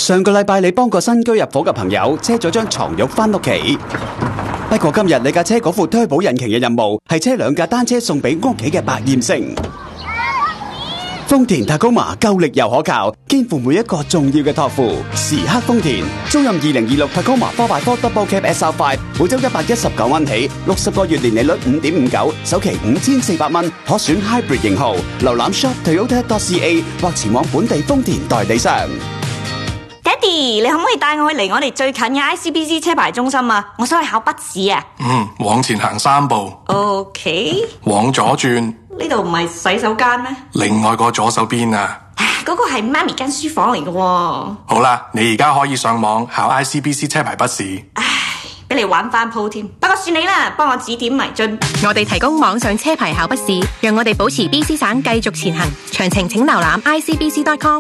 上個禮拜你幫個新居入伙嘅朋友車咗張床褥返屋企，不過今日你架車嗰副推保引擎嘅任務係車兩架單車送俾屋企嘅百厭星。豐田 Tacoma 夠力又可靠，肩負每一個重要嘅託付。時刻豐田，租賃2026 Tacoma 4x4 Double Cab SR5，每周119蚊起，60個月年利率5.59%，首期5400蚊，可選 Hybrid 型號。瀏覽 shop.toyota.ca 或前往本地豐田代理商。 爹哋，你可唔可以帶我去離我哋最近嘅 ICBC 車牌中心啊？我想去考筆試啊。 往前行3步。 OK。 往左轉。 呢度唔係洗手間咩？ 另外個左手邊啊。 嗰個係媽咪間書房嚟嘅喎。 好啦，你而家可以上網考 ICBC 車牌筆試。 俾你玩翻鋪添，不過算你啦，幫我指點迷津。 我哋提供網上車牌考筆試，讓我哋保持 BC 省繼續前行。詳情請瀏覽 icbc.com。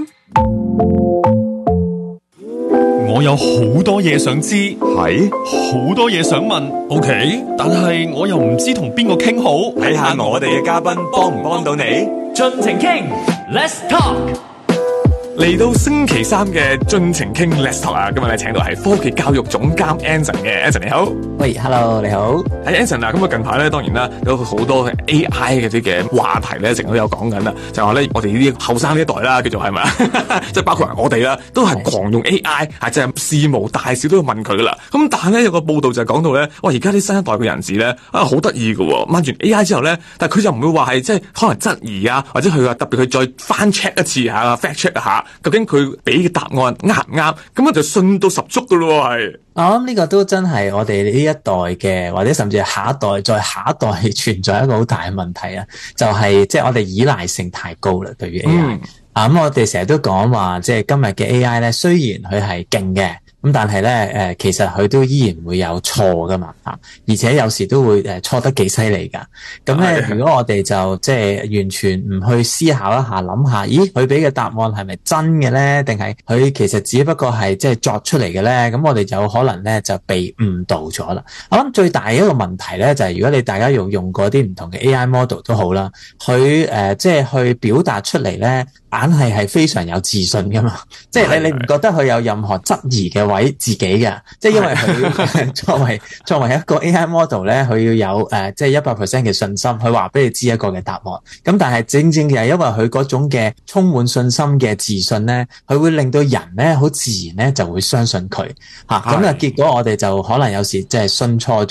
我有好多嘢想知，係好多嘢想問 ，OK， 但係我又唔知同邊個傾好， 睇下我哋嘅嘉賓幫唔幫到你， 盡情傾 ，Let's Talk。 嚟到星期三嘅盡情傾 Let's Talk 啊！今日咧請到係科技教育總監 Anson 嘅 Anson 你好， 喂 ，Hello 你好， 係 Anson 啊！咁啊近排咧當然啦，有好多 AI 嘅啲嘅話題咧，成日都有講緊啦，就話咧我哋呢啲後生呢一代啦，叫做係咪即係包括我哋啦，都係狂用 AI，係即係事無大小都要問佢噶啦。咁但係咧有個報道就係講到咧，哇而家啲新一代嘅人士咧好得意噶，問完 AI 之後咧，但係佢就唔會話係即係可能質疑啊，或者佢話特別佢再翻 check 一次下 fact check 一下。究竟佢俾嘅答案啱唔啱？咁我就信到十足噶咯，係。 我諗呢個都真係我哋呢一代嘅，或者甚至係下一代再下一代存在一個好大嘅問題啊！就係即係我哋依賴性太高啦，對於 AI。咁我哋成日都講話，即係今日嘅 AI 咧，雖然佢係勁嘅。咁但係咧，其實佢都依然會有錯噶嘛，而且有時都會錯得幾犀利噶。咁咧，如果我哋就即係完全唔去思考一下，諗下，咦，佢俾嘅答案係咪真嘅咧？定係佢其實只不過係即係作出嚟嘅咧？咁我哋就可能咧就被誤導咗啦。我諗最大嘅一個問題咧，就係如果你大家用過啲唔同嘅 AI model 都好啦，佢即係去表達出嚟咧，硬係非常有自信噶嘛。即係你唔覺得佢有任何質疑嘅位自己嘅，即係因為佢作為一個 AI model 咧，佢要有即係100% 嘅信心，佢話俾你知一個嘅答案。咁但係正正就係因為佢嗰種嘅充滿信心嘅自信咧，佢會令到人咧好自然咧就會相信佢嚇。咁結果我哋就可能有時即係信錯